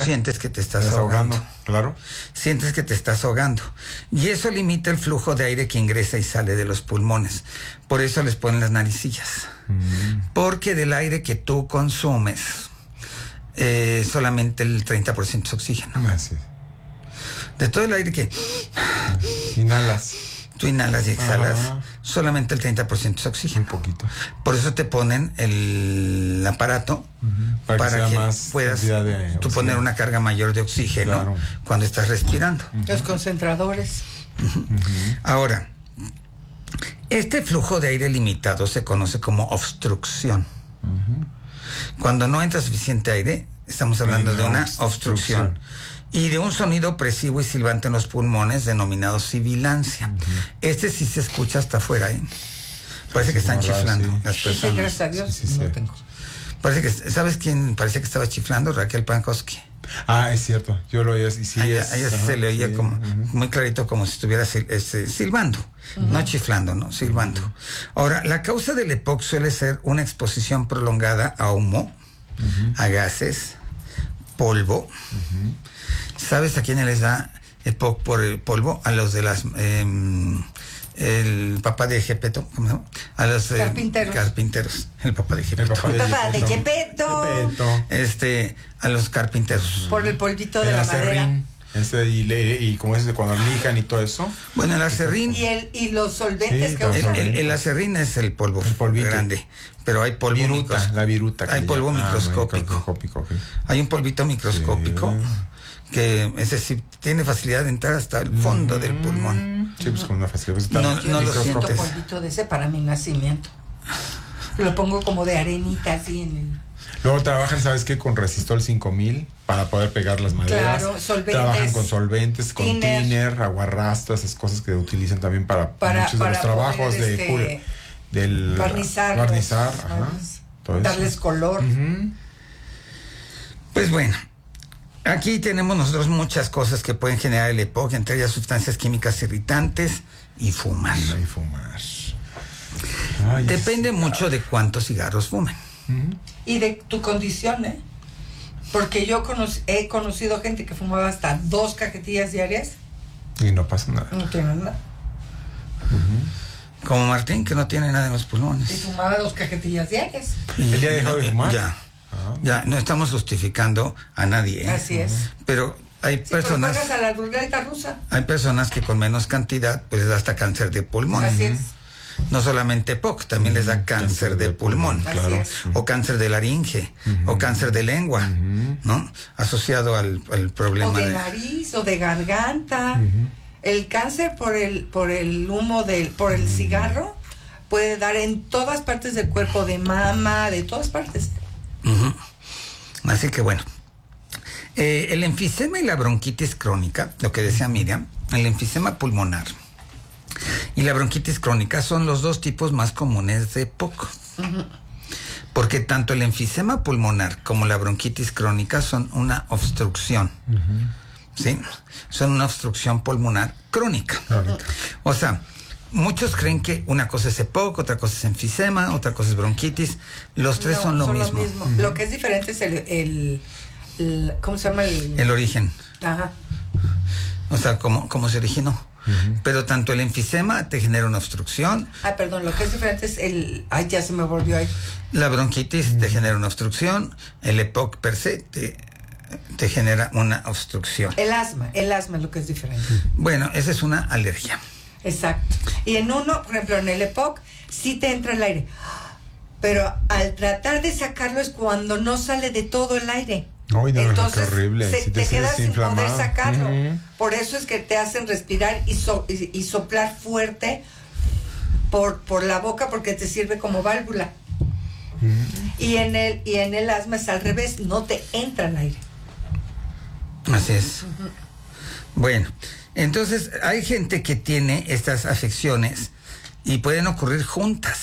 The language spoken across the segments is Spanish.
sientes que te estás ahogando. ahogando. Claro. Sientes que te estás ahogando. Y eso limita el flujo de aire que ingresa y sale de los pulmones. Por eso les ponen las naricillas. Porque del aire que tú consumes, solamente el 30% es oxígeno. Así es. De todo el aire que Inhalas. tú inhalas y exhalas, solamente el 30% es Un oxígeno. poquito. Por eso te ponen el aparato para que puedas tú poner una carga mayor de oxígeno cuando estás respirando. Los concentradores. Ahora, este flujo de aire limitado se conoce como obstrucción. Cuando no entra suficiente aire, estamos hablando de una obstrucción. Y de un sonido opresivo y silbante en los pulmones denominado sibilancia. Este sí se escucha hasta afuera, ¿eh? Parece que están chiflando las Sí, personas. gracias a Dios, no lo tengo. Parece que, ¿sabes quién parece que estaba chiflando? Raquel Pankowski. Ah, es cierto. Yo lo oía. Sí, A ella se le oía como muy clarito, como si estuviera silbando, no chiflando, no, silbando. Ahora, la causa del EPOC suele ser una exposición prolongada a humo, a gases, polvo. ¿Sabes a quiénes les da EPOC por el polvo? A los de las el papá de Gepetto, ¿cómo se llama? A los carpinteros. El papá de Gepetto. Papá de Gepetto. A los carpinteros. Por el polvito de la madera. Y como es de cuando lijan y todo eso. Bueno, el acerrín. Y los solventes que usan. El acerrín es el polvo grande, pero hay polvo la viruta. Hay polvo microscópico. Hay un polvito microscópico que ese sí tiene facilidad de entrar hasta el fondo del pulmón. Sí, pues con una facilidad. No lo siento sientes. polvito de ese para mi nacimiento. Lo pongo como de arenita así en el... Luego trabajan, ¿sabes qué? Con Resistol 5000 para poder pegar las maderas. Claro, solventes. Trabajan con solventes, con thinner, aguarrastas, esas cosas que utilizan también para muchos de los trabajos poder, del barnizar, darles color. Pues bueno, aquí tenemos nosotros muchas cosas que pueden generar el EPOC, entre ellas sustancias químicas irritantes y fumar. Depende mucho de cuántos cigarros fumen. Y de tu condición, ¿eh? Porque yo he conocido gente que fumaba hasta 2 cajetillas diarias. Y no pasa nada. No tiene nada. Como Martín, que no tiene nada en los pulmones. Y fumaba 2 cajetillas diarias. ¿El día dejó de fumar? Ya, no estamos justificando a nadie, ¿eh? Así es. Pero hay personas... Pero a la ruleta rusa. Hay personas que con menos cantidad, pues les da hasta cáncer de pulmón. Así es. No solamente EPOC, también les da cáncer de pulmón, claro. O cáncer de laringe, o cáncer de lengua, ¿no? Asociado al problema o de nariz, o de garganta. El cáncer por el humo por el cigarro puede dar en todas partes del cuerpo, de mama, de todas partes. Así que bueno, el enfisema y la bronquitis crónica, lo que decía Miriam, el enfisema pulmonar y la bronquitis crónica son los 2 tipos más comunes de EPOC. Porque tanto el enfisema pulmonar como la bronquitis crónica son una obstrucción. ¿Sí? Son una obstrucción pulmonar crónica. O sea, muchos creen que una cosa es EPOC, otra cosa es enfisema, otra cosa es bronquitis. Los tres son lo mismo. Lo que es diferente es el ¿cómo se llama? El origen. Ajá. O sea, cómo se originó. Pero tanto el enfisema te genera una obstrucción. Perdón, lo que es diferente es ya se me volvió ahí. La bronquitis te genera una obstrucción. El EPOC per se te genera una obstrucción. El asma es lo que es diferente. Bueno, esa es una alergia. Exacto. Y en uno, por ejemplo, en el EPOC, sí te entra el aire. Pero al tratar de sacarlo es cuando no sale de todo el aire. Entonces horrible. te quedas sin poder sacarlo. Por eso es que te hacen respirar y soplar fuerte por la boca, porque te sirve como válvula. Y en el asma es al revés, no te entra el aire. Así es. Bueno, entonces hay gente que tiene estas afecciones y pueden ocurrir juntas.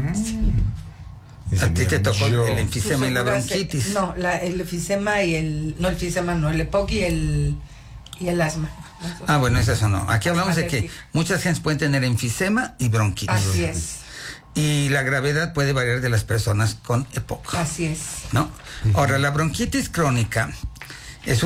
A ti te tocó el enfisema y la bronquitis. No, el enfisema el EPOC y el asma. Bueno, es eso no. Aquí hablamos de que muchas gentes pueden tener enfisema y bronquitis. Así es. Y la gravedad puede variar de las personas con EPOC. Así es. ¿No? Ahora, la bronquitis crónica